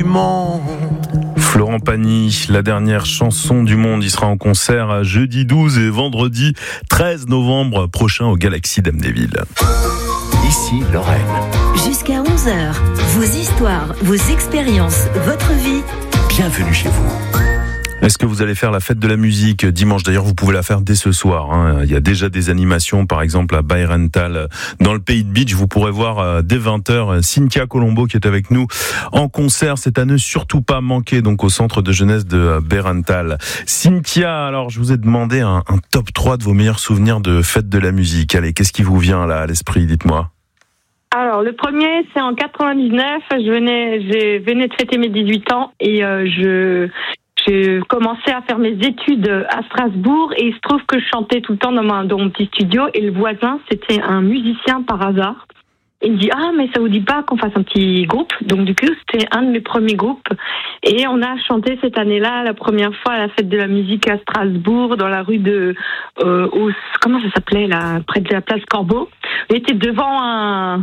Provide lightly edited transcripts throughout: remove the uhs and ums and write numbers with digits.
monde. Florent Pagny, la dernière chanson du monde. Il sera en concert jeudi 12 et vendredi 13 novembre prochain au Galaxy d'Amnéville. Ici Lorraine. Jusqu'à 11h, vos histoires, vos expériences, votre vie. Bienvenue chez vous. Est-ce que vous allez faire la fête de la musique dimanche? D'ailleurs, vous pouvez la faire dès ce soir. Il y a déjà des animations, par exemple à Bayrenthal, dans le Pays de Beach. Vous pourrez voir dès 20h Cynthia Colombo qui est avec nous en concert. C'est à ne surtout pas manquer, donc au centre de jeunesse de Bayrenthal. Cynthia, alors je vous ai demandé un top 3 de vos meilleurs souvenirs de fête de la musique. Allez, qu'est-ce qui vous vient là à l'esprit? Dites-moi. Alors, le premier, c'est en 99. Je venais de fêter mes 18 ans et j'ai commencé à faire mes études à Strasbourg et il se trouve que je chantais tout le temps dans mon petit studio et le voisin, c'était un musicien par hasard. Il me dit « Ah, mais ça vous dit pas qu'on fasse un petit groupe ?» Donc du coup, c'était un de mes premiers groupes et on a chanté cette année-là la première fois à la fête de la musique à Strasbourg dans la rue de comment ça s'appelait là, près de la place Corbeau. On était devant un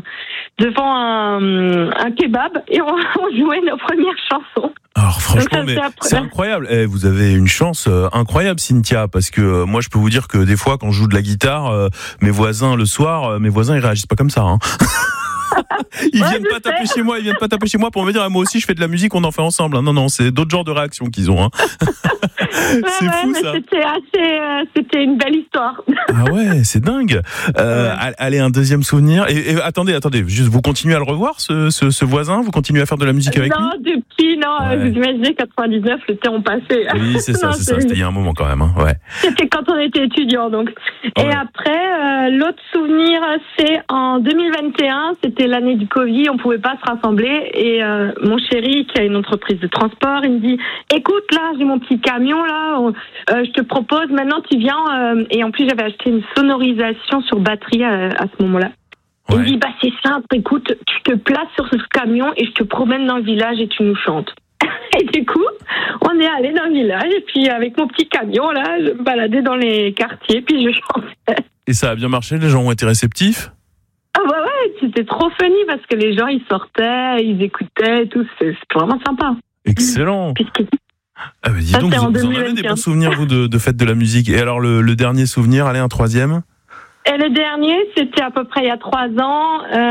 kebab et on jouait nos premières chansons. Alors franchement, mais c'est incroyable. Vous avez une chance incroyable, Cynthia, parce que moi je peux vous dire que des fois quand je joue de la guitare, mes voisins ils réagissent pas comme ça. Hein. Ils viennent pas taper chez moi pour me dire moi aussi je fais de la musique, on en fait ensemble. Non, c'est d'autres genres de réactions qu'ils ont. Hein. C'est fou ça. C'était une belle histoire. Ah ouais, c'est dingue. Allez, un deuxième souvenir. Et attendez, juste vous continuez à le revoir ce voisin, vous continuez à faire de la musique avec lui? Non, depuis vous imaginez 99, le temps passé. Oui, c'est ça, c'était il y a un moment quand même. Hein. Ouais. C'était quand on était étudiant donc. Ouais. Et après, l'autre souvenir, c'est en 2021, c'était l'année du Covid, on pouvait pas se rassembler et mon chéri qui a une entreprise de transport, il me dit écoute là, j'ai mon petit camion là, je te propose maintenant tu viens et en plus j'avais acheté une sonorisation sur batterie à ce moment-là. Ouais. Il me dit c'est simple, écoute, tu te places sur ce camion et je te promène dans le village et tu nous chantes. Et du coup, on est allé dans le village et puis avec mon petit camion là, je me baladais dans les quartiers puis je chantais. Et ça a bien marché, les gens ont été réceptifs? Ah ouais, c'était trop funny parce que les gens ils sortaient, ils écoutaient et tout, c'est vraiment sympa. Excellent. Ah bah dis donc, vous en avez des bons souvenirs vous de fête de la musique. Et alors le dernier souvenir, allez, un troisième? Et le dernier, c'était à peu près il y a 3 ans.